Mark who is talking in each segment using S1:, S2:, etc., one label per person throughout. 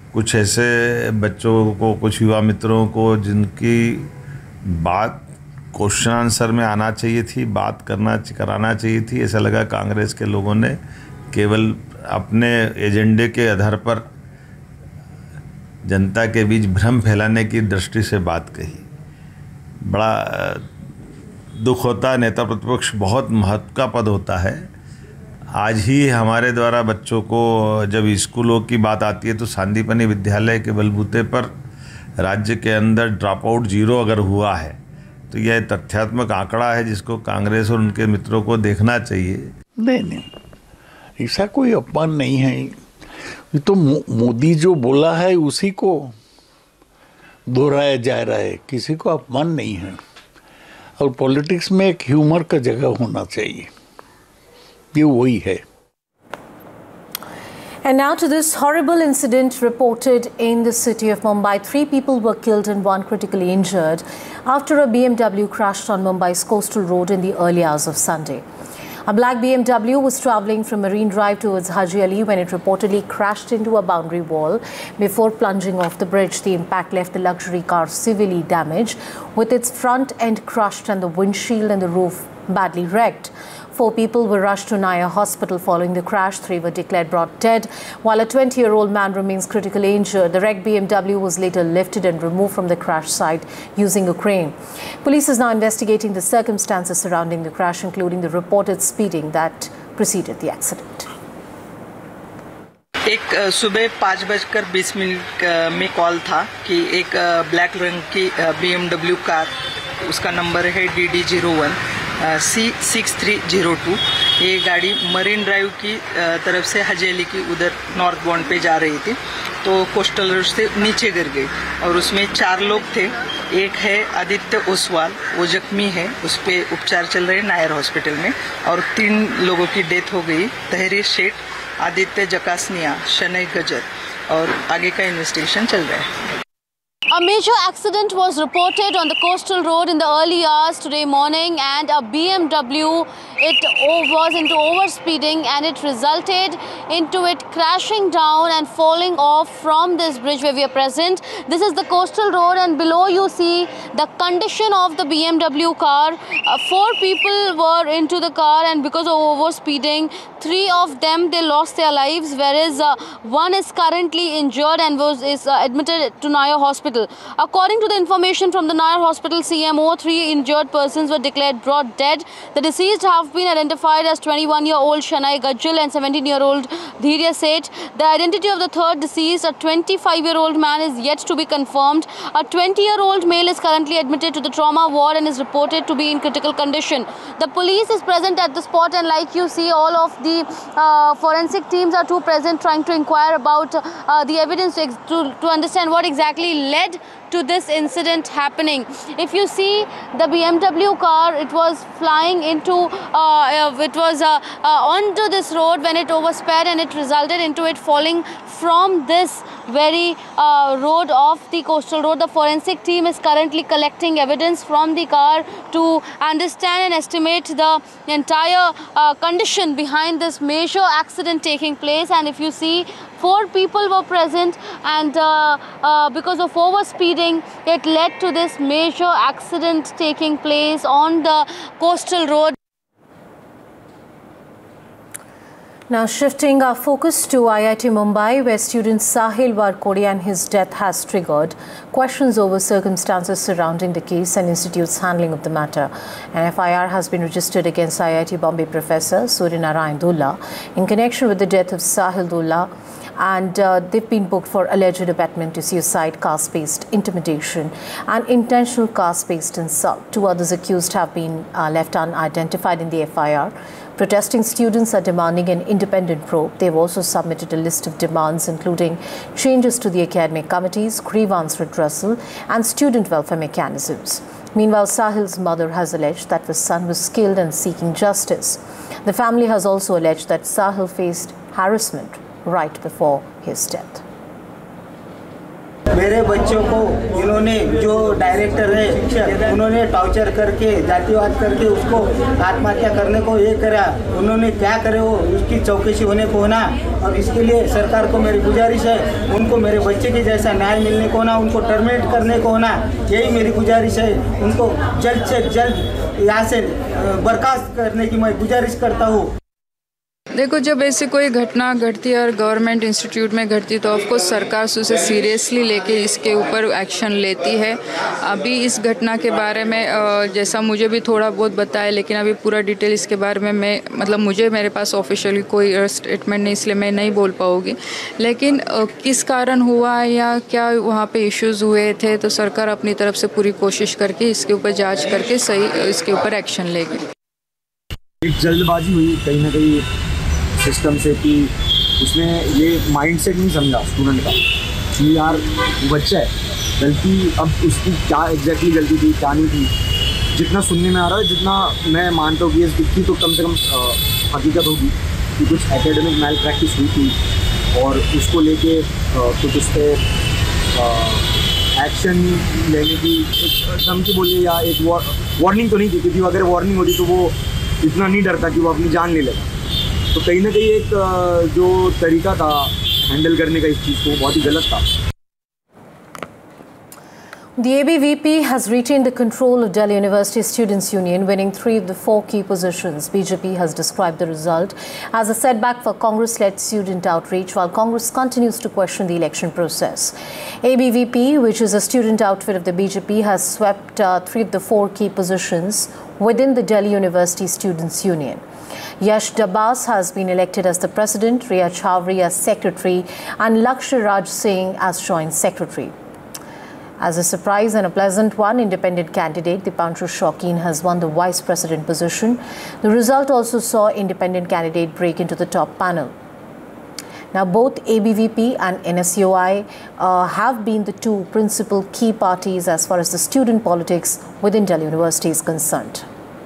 S1: कुछ ऐसे बच्चों को, कुछ युवा मित्रों को जिनकी बात क्वेश्चन आंसर में आना चाहिए थी, बात कराना चाहिए थी, ऐसा लगा कांग्रेस के लोगों ने केवल अपने एजेंडे के आधार पर जनता के बीच भ्रम फैलाने की दृष्टि से बात कही। बड़ा दुख होता है, नेता प्रतिपक्ष बहुत महत्व का पद होता है। आज ही हमारे द्वारा बच्चों को जब स्कूलों की बात आती है तो सांदीपनि विद्यालय के बलबूते पर राज्य के अंदर ड्रॉप आउट 0 अगर हुआ है तो यह तथ्यात्मक आंकड़ा है जिसको कांग्रेस और उनके मित्रों को देखना चाहिए।
S2: नहीं, ऐसा कोई अपमान नहीं है। ये तो मोदी जो बोला है उसी को दोहराया जा रहा है, किसी को अपमान नहीं है। और पॉलिटिक्स में एक ह्यूमर का जगह होना चाहिए, ये वही है।
S3: And now to this horrible incident reported in the city of Mumbai. 3 people were killed and 1 critically injured after a BMW crashed on Mumbai's coastal road in the early hours of Sunday. A black BMW was travelling from Marine Drive towards Haji Ali when it reportedly crashed into a boundary wall before plunging off the bridge. The impact left the luxury car severely damaged, with its front end crushed and the windshield and the roof badly wrecked. 4 people were rushed to Naya Hospital following the crash. 3 were declared brought dead, while a 20-year-old man remains critically injured. The wrecked BMW was later lifted and removed from the crash site using a crane. Police is now investigating the circumstances surrounding the crash, including the reported speeding that preceded the accident.
S4: एक सुबह 5:20 में call था कि एक black रंग की BMW car, उसका number है DD01 C6302। ये गाड़ी मरीन ड्राइव की तरफ से हाजी अली की उधर नॉर्थ बाउंड पे जा रही थी, तो कोस्टल रोड से नीचे गिर गई और उसमें 4 लोग थे। एक है आदित्य ओसवाल, वो जख्मी है, उस पर उपचार चल रहे हैं नायर हॉस्पिटल में। और 3 लोगों की डेथ हो गई, तहरीर शेख, आदित्य जकासनिया, शनई गजर, और आगे का इन्वेस्टिगेशन चल रहा है।
S5: A major accident was reported on the coastal road in the early hours today morning, and a BMW, it was into overspeeding and it resulted into it crashing down and falling off from this bridge where we are present. This is the coastal road, and below you see the condition of the BMW car. 4 people were into the car, and because of overspeeding, 3 of them, they lost their lives, whereas 1 is currently injured and is admitted to Naya Hospital. According to the information from the Nayar Hospital CMO, 3 injured persons were declared brought dead. The deceased have been identified as 21-year-old Shanai Gajjal and 17-year-old Dhirya Seth. The identity of the third deceased, a 25-year-old man, is yet to be confirmed. A 20-year-old male is currently admitted to the trauma ward and is reported to be in critical condition. The police is present at the spot, and like you see, all of the forensic teams are too present, trying to inquire about the evidence to understand what exactly led to this incident happening. If you see the BMW car, it was flying into, onto this road when it oversped, and it resulted into it falling from this very road of the coastal road. The forensic team is currently collecting evidence from the car to understand and estimate the entire condition behind this major accident taking place. And if you see, 4 people were present, and because of overspeeding, it led to this major accident taking place on the coastal road.
S3: Now shifting our focus to IIT Mumbai, where student Sahil Warkodi and his death has triggered questions over circumstances surrounding the case and institute's handling of the matter. An FIR has been registered against IIT Bombay professor Suryanarayan Dulla in connection with the death of Sahil Dulla, and they've been booked for alleged abetment to suicide, caste-based intimidation and intentional caste-based insult. 2 others accused have been left unidentified in the FIR. Protesting students are demanding an independent probe. They've also submitted a list of demands, including changes to the academic committees, grievance redressal, and student welfare mechanisms. Meanwhile, Sahil's mother has alleged that the son was killed and seeking justice. The family has also alleged that Sahil faced harassment right before his death.
S6: मैं मेरे बच्चों को इन्होंने जो director है शिक्षक उन्होंने torture करके जातिवाद करके उसको आत्महत्या करने को ये करा। उन्होंने क्या करे वो उसकी चौकसी होने को ना, और इसके लिए सरकार को मेरी गुजारिश है उनको मेरे बच्चे के जैसा न्याय मिलने को ना, उनको टर्मिनेट करने को ना, यही मेरी गुजारिश है। उनको जल्द से जल्द यहाँ से बर्खास्त करने की मैं गुजारिश करता हूँ।
S7: देखो, जब ऐसी कोई घटना घटती है और गवर्नमेंट इंस्टीट्यूट में घटती है तो ऑफकोर्स सरकार उसे सीरियसली लेके इसके ऊपर एक्शन लेती है। अभी इस घटना के बारे में जैसा मुझे भी थोड़ा बहुत बताया, लेकिन अभी पूरा डिटेल इसके बारे में मेरे पास ऑफिशियली कोई स्टेटमेंट नहीं, इसलिए मैं नहीं बोल पाऊँगी। लेकिन किस कारण हुआ या क्या वहाँ पे इश्यूज़ हुए थे, तो सरकार अपनी तरफ से पूरी कोशिश करके इसके ऊपर जाँच करके सही इसके ऊपर एक्शन लेगी।
S8: एक जल्दबाजी हुई कहीं ना कहीं सिस्टम से कि उसने ये माइंडसेट नहीं समझा स्टूडेंट का कि यार वो बच्चा है, गलती अब उसकी क्या एग्जैक्टली गलती थी क्या नहीं थी, जितना सुनने में आ रहा है, जितना मैं मानता हूँ कि इतनी तो कम से कम हकीकत होगी कि कुछ एकेडमिक मैल प्रैक्टिस हुई थी और उसको लेके कुछ उस पर एक्शन लेने की एक धमकी बोलिए या एक वार्निंग तो नहीं थी, क्योंकि अगर वार्निंग होती तो वो इतना नहीं डरता कि वो अपनी जान ले लेगा। तो कहीं ना कहीं एक जो तरीका था हैंडल करने का इस चीज़ को बहुत ही गलत था।
S3: The ABVP has retained the control of Delhi University Students' Union, winning 3 of the 4 key positions. BJP has described the result as a setback for Congress-led student outreach, while Congress continues to question the election process. ABVP, which is a student outfit of the BJP, has swept 3 of the 4 key positions within the Delhi University Students' Union. Yash Dabas has been elected as the president, Riya Chhavri as secretary, and Lakshya Raj Singh as joint secretary. As a surprise and a pleasant one, independent candidate Dipanshu Shaukin has won the vice president position. The result also saw independent candidate break into the top panel. Now, both ABVP and NSUI have been the 2 principal key parties as far as the student politics within Delhi University is concerned.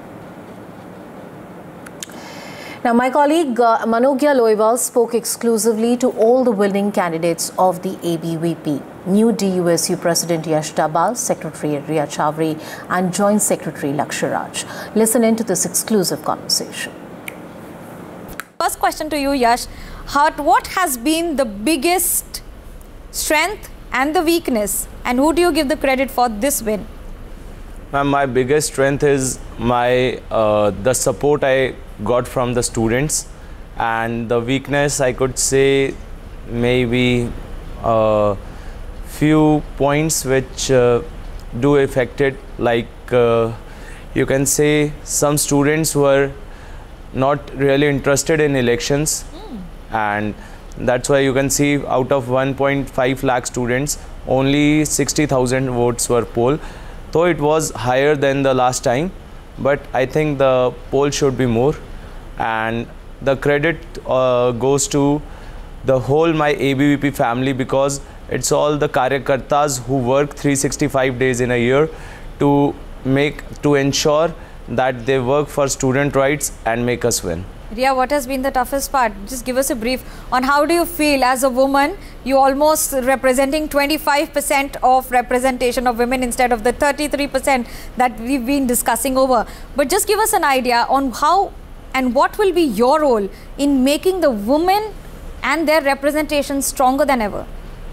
S3: Now, my colleague Manogya Loiwal spoke exclusively to all the winning candidates of the ABVP. New DUSU President Yash Dabas, Secretary Riya Chhavri, and Joint Secretary Lakshya Raj. Listen in to this exclusive conversation.
S9: First question to you, Yash. What has been the biggest strength and the weakness, and who do you give the credit for this win?
S10: My biggest strength is the support I got from the students, and the weakness I could say maybe few points which do affect it, like you can say some students were not really interested in elections, and that's why you can see out of 1.5 lakh students only 60,000 votes were polled. Though it was higher than the last time, but I think the poll should be more, and the credit goes to the whole my ABVP family, because it's all the karyakartas who work 365 days in a year to ensure that they work for student rights and make us win.
S9: Riya, what has been the toughest part? Just give us a brief on how do you feel as a woman, you almost representing 25% of representation of women instead of the 33% that we've been discussing over. But just give us an idea on how and what will be your role in making the women and their representation stronger than ever.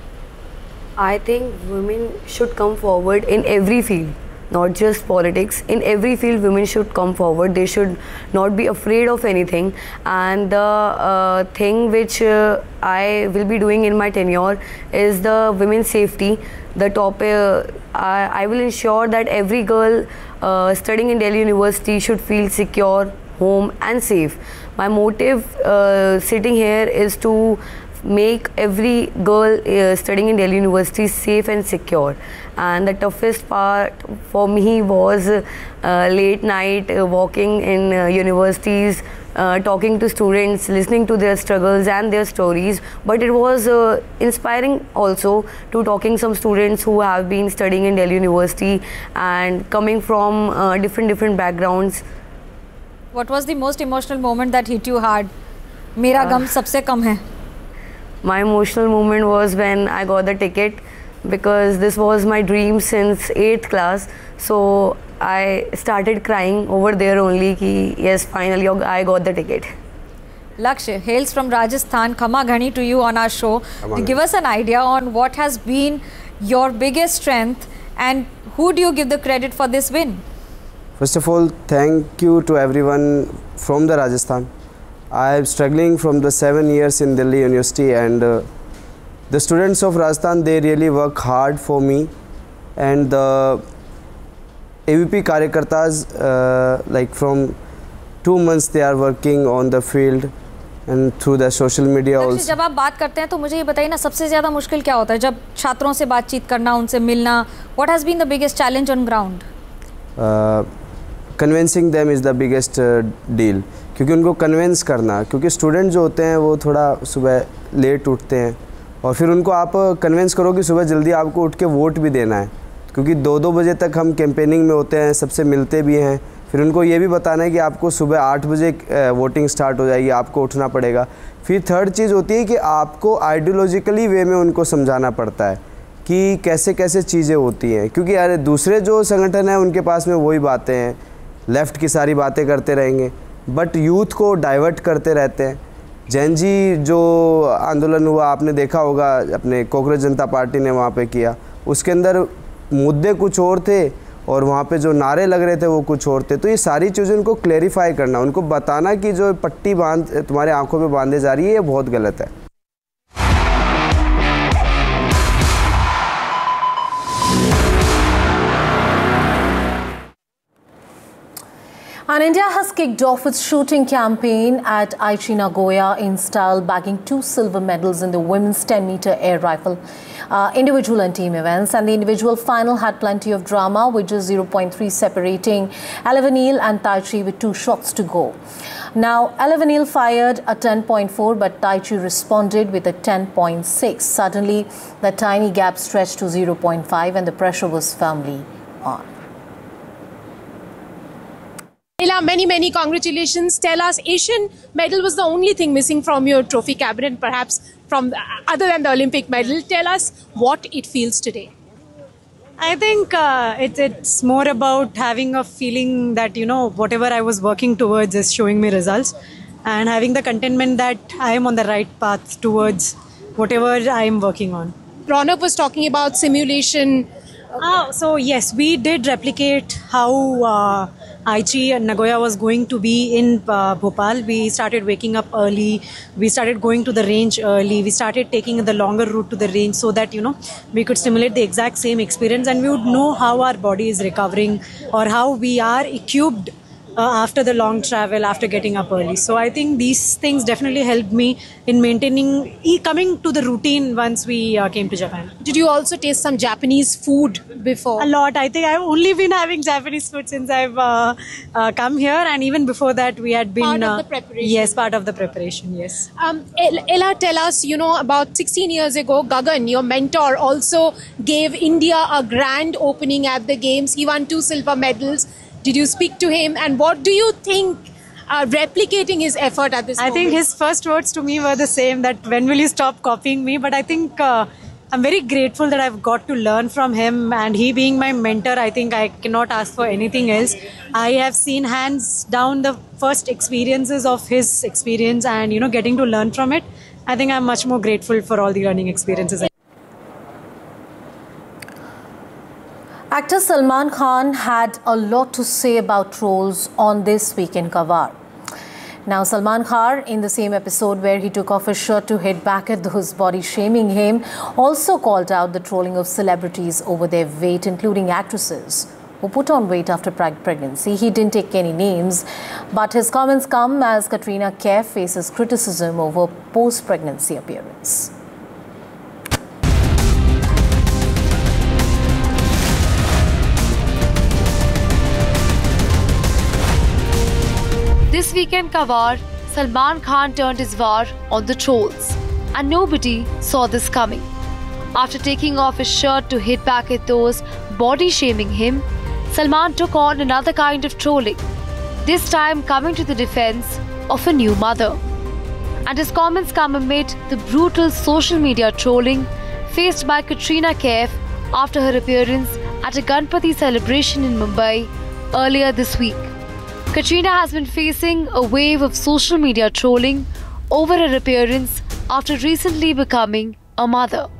S11: I think women should come forward in every field. Not just politics. In every field, women should come forward. They should not be afraid of anything. And the thing which I will be doing in my tenure is the women's safety. The topic, I will ensure that every girl studying in Delhi University should feel secure, home and safe. My motive sitting here is to make every girl studying in Delhi University safe and secure. And the toughest part for me was late night walking in universities, talking to students, listening to their struggles and their stories. But it was inspiring also to talking some students who have been studying in Delhi University and coming from different backgrounds.
S9: What was the most emotional moment that hit you hard? Mera gam sabse kam hai.
S11: My emotional moment was when I got the ticket because this was my dream since 8th class. So I started crying over there only ki yes, finally I got the ticket.
S9: Lakshya hails from Rajasthan. Khama Ghani to you on our show. Give us an idea on what has been your biggest strength and who do you give the credit for this win?
S12: First of all, thank you to everyone from the Rajasthan. I am struggling from the 7 years in Delhi University, and the students of Rajasthan, they really work hard for me, and the AVP Karyakartas, like from 2 months they are working on the field and through the social media also.
S9: जब आप बात करते हैं तो मुझे ये बताइए ना, सबसे ज़्यादा मुश्किल क्या होता है जब छात्रों से बातचीत करना, उनसे मिलना? What has been the biggest challenge on ground?
S12: Convincing them is the biggest deal, क्योंकि उनको कन्विंस करना, क्योंकि स्टूडेंट जो होते हैं वो थोड़ा सुबह लेट उठते हैं और फिर उनको आप कन्विंस करो कि सुबह जल्दी आपको उठ के वोट भी देना है, क्योंकि 2-2 बजे तक हम कैंपेनिंग में होते हैं, सबसे मिलते भी हैं। फिर उनको ये भी बताना है कि आपको सुबह 8 बजे वोटिंग स्टार्ट हो जाएगी, आपको उठना पड़ेगा। फिर थर्ड चीज़ होती है कि आपको आइडियोलॉजिकली वे में उनको समझाना पड़ता है कि कैसे कैसे चीज़ें होती हैं, क्योंकि यार दूसरे जो संगठन हैं उनके पास में वही बातें हैं, लेफ़्ट की सारी बातें करते रहेंगे, बट यूथ को डाइवर्ट करते रहते हैं। जैन जी जो आंदोलन हुआ आपने देखा होगा, अपने कांग्रेस जनता पार्टी ने वहाँ पे किया, उसके अंदर मुद्दे कुछ और थे और वहाँ पे जो नारे लग रहे थे वो कुछ और थे। तो ये सारी चीज़ें उनको क्लेरिफाई करना, उनको बताना कि जो पट्टी तुम्हारे आंखों पे बांधे जा रही है ये बहुत गलत है।
S3: And India has kicked off its shooting campaign at Aichi Nagoya in style, bagging 2 silver medals in the women's 10-meter air rifle individual and team events. And the individual final had plenty of drama, with just 0.3 separating Elevenil and Taichi with 2 shots to go. Now, Elevenil fired a 10.4, but Taichi responded with a 10.6. Suddenly, the tiny gap stretched to 0.5 and the pressure was firmly on.
S13: Ela, many congratulations. Tell us, Asian medal was the only thing missing from your trophy cabinet, perhaps from other than the Olympic medal. Tell us what it feels today.
S14: I think it's more about having a feeling that, you know, whatever I was working towards is showing me results, and having the contentment that I am on the right path towards whatever I am working on.
S13: Ronak was talking about simulation.
S14: So yes, we did replicate how Aichi and Nagoya was going to be in Bhopal. We started waking up early. We started going to the range early. We started taking the longer route to the range so that, you know, we could simulate the exact same experience and we would know how our body is recovering or how we are equipped after the long travel, after getting up early. So I think these things definitely helped me in maintaining, coming to the routine once we came to Japan.
S13: Did you also taste some Japanese food before?
S14: A lot. I think I've only been having Japanese food since I've come here, and even before that we had been...
S13: Part of the preparation.
S14: Yes, part of the preparation, yes.
S13: Ella, tell us, you know, about 16 years ago, Gagan, your mentor, also gave India a grand opening at the Games. He won 2 silver medals. Did you speak to him, and what do you think replicating his effort at this moment?
S14: I think his first words to me were the same, that when will you stop copying me? But I think I'm very grateful that I've got to learn from him, and he being my mentor, I think I cannot ask for anything else. I have seen hands down the first experiences of his experience, and, you know, getting to learn from it. I think I'm much more grateful for all the learning experiences.
S3: Actor Salman Khan had a lot to say about trolls on This Week in Kawar. Now, Salman Khan, in the same episode where he took off his shirt to hit back at those body shaming him, also called out the trolling of celebrities over their weight, including actresses who put on weight after pregnancy. He didn't take any names, but his comments come as Katrina Kaif faces criticism over post-pregnancy appearance.
S5: This weekend Kawar, Salman Khan turned his war on the trolls, and nobody saw this coming. After taking off his shirt to hit back at those body shaming him, Salman took on another kind of trolling, this time coming to the defense of a new mother. And his comments come amid the brutal social media trolling faced by Katrina Kaif after her appearance at a Ganpati celebration in Mumbai earlier this week. Katrina has been facing a wave of social media trolling over her appearance after recently becoming a mother.